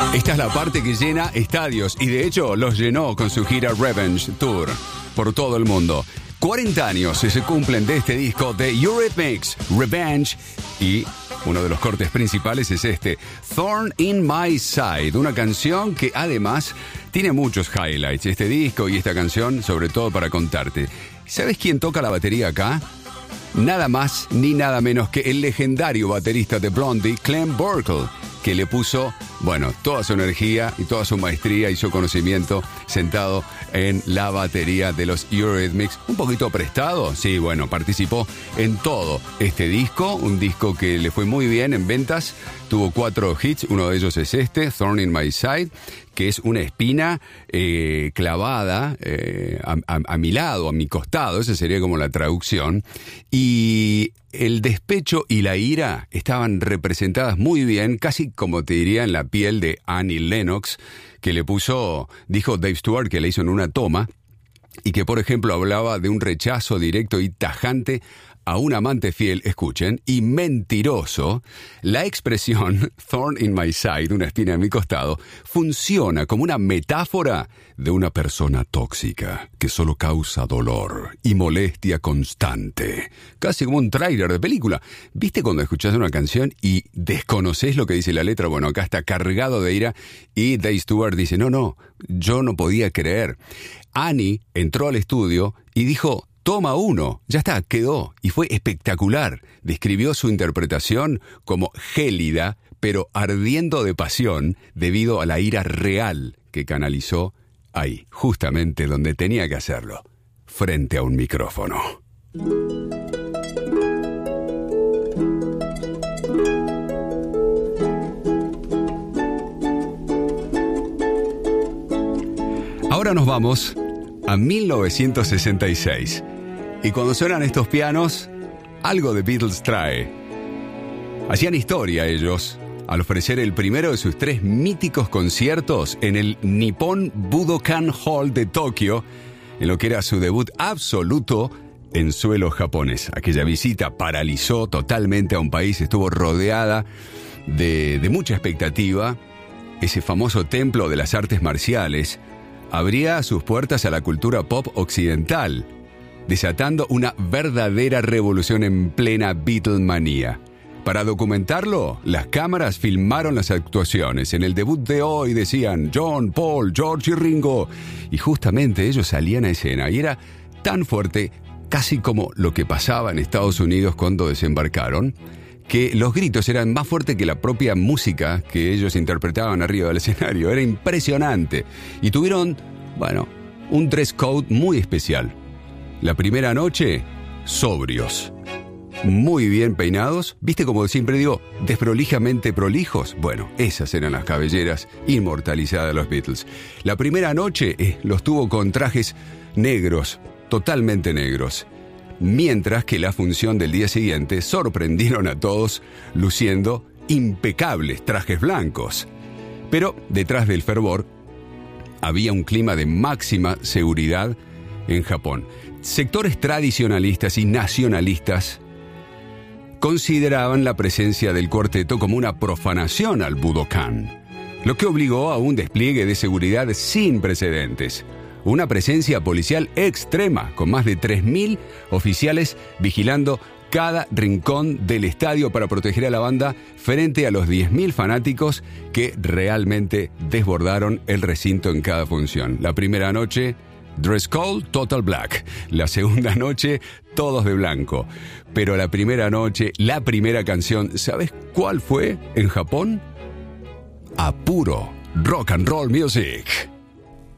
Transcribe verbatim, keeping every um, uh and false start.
Esta es la parte que llena estadios y de hecho los llenó con su gira Revenge Tour por todo el mundo. cuarenta años se cumplen de este disco de Eurythmics, Revenge, y uno de los cortes principales es este, Thorn in My Side, una canción que además tiene muchos highlights, este disco y esta canción, sobre todo para contarte. ¿Sabes quién toca la batería acá? Nada más ni nada menos que el legendario baterista de Blondie, Clem Burkle, que le puso, bueno, toda su energía y toda su maestría y su conocimiento sentado en la batería de los Eurythmics. Un poquito prestado, sí, bueno, participó en todo este disco, un disco que le fue muy bien en ventas, tuvo cuatro hits, uno de ellos es este, Thorn in My Side, que es una espina eh, clavada eh, a, a, a mi lado, a mi costado, esa sería como la traducción, y el despecho y la ira estaban representadas muy bien, casi como te diría en la piel de Annie Lennox, que le puso, dijo Dave Stewart que le hizo en una toma, y que por ejemplo hablaba de un rechazo directo y tajante a un amante fiel, escuchen, y mentiroso. La expresión Thorn in My Side, una espina en mi costado, funciona como una metáfora de una persona tóxica que solo causa dolor y molestia constante. Casi como un tráiler de película. ¿Viste cuando escuchás una canción y desconocés lo que dice la letra? Bueno, acá está cargado de ira y Dave Stewart dice, no, no, yo no podía creer. Annie entró al estudio y dijo, toma uno, ya está, quedó, y fue espectacular. Describió su interpretación como gélida, pero ardiendo de pasión debido a la ira real que canalizó ahí, justamente donde tenía que hacerlo, frente a un micrófono. Ahora nos vamos a mil novecientos sesenta y seis. Y cuando suenan estos pianos, algo de Beatles trae. Hacían historia ellos al ofrecer el primero de sus tres míticos conciertos en el Nippon Budokan Hall de Tokio, en lo que era su debut absoluto en suelo japonés. Aquella visita paralizó totalmente a un país, estuvo rodeada de, de mucha expectativa. Ese famoso templo de las artes marciales abría sus puertas a la cultura pop occidental, desatando una verdadera revolución en plena Beatlemanía. Para documentarlo, las cámaras filmaron las actuaciones. En el debut de hoy decían John, Paul, George y Ringo. Y justamente ellos salían a escena. Y era tan fuerte, casi como lo que pasaba en Estados Unidos cuando desembarcaron, que los gritos eran más fuertes que la propia música que ellos interpretaban arriba del escenario. Era impresionante. Y tuvieron, bueno, un dress code muy especial. La primera noche, sobrios. Muy bien peinados. ¿Viste como siempre digo, desprolijamente prolijos? Bueno, esas eran las cabelleras inmortalizadas de los Beatles. La primera noche eh, los tuvo con trajes negros, totalmente negros. Mientras que la función del día siguiente sorprendieron a todos luciendo impecables trajes blancos. Pero detrás del fervor había un clima de máxima seguridad en Japón. Sectores tradicionalistas y nacionalistas consideraban la presencia del cuarteto como una profanación al Budokan, lo que obligó a un despliegue de seguridad sin precedentes. Una presencia policial extrema, con más de tres mil oficiales vigilando cada rincón del estadio para proteger a la banda frente a los diez mil fanáticos que realmente desbordaron el recinto en cada función. La primera noche, dress code, total black. La segunda noche, todos de blanco. Pero la primera noche, la primera canción, ¿sabes cuál fue en Japón? A puro rock and roll music.